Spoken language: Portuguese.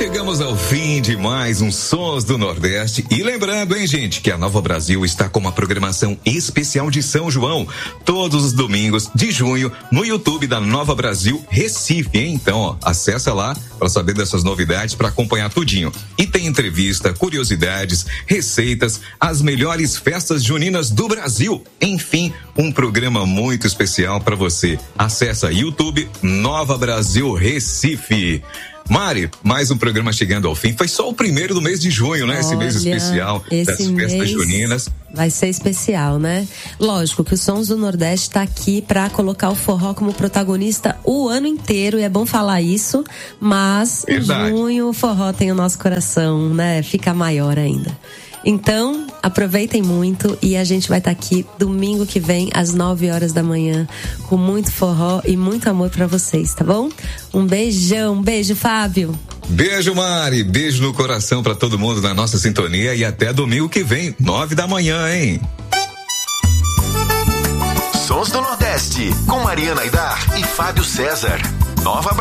Chegamos ao fim de mais um Sons do Nordeste. E lembrando, hein, gente, que a Nova Brasil está com uma programação especial de São João, todos os domingos de junho, no YouTube da Nova Brasil Recife, hein? Então, ó, acessa lá para saber dessas novidades, para acompanhar tudinho. E tem entrevista, curiosidades, receitas, as melhores festas juninas do Brasil. Enfim, um programa muito especial para você. Acessa YouTube Nova Brasil Recife. Mari, mais um programa chegando ao fim. Foi só o primeiro do mês de junho, né? Esse mês especial das festas juninas. Vai ser especial, né? Lógico que o Sons do Nordeste tá aqui pra colocar o forró como protagonista o ano inteiro, e é bom falar isso, mas Verdade. Em junho o forró tem o nosso coração, né? Fica maior ainda. Então, aproveitem muito e a gente vai estar aqui domingo que vem às 9h da manhã com muito forró e muito amor pra vocês, tá bom? Um beijão, beijo, Fábio. Beijo, Mari, beijo no coração pra todo mundo na nossa sintonia e até domingo que vem, 9h, hein? Sons do Nordeste, com Mariana Aidar e Fábio César. Nova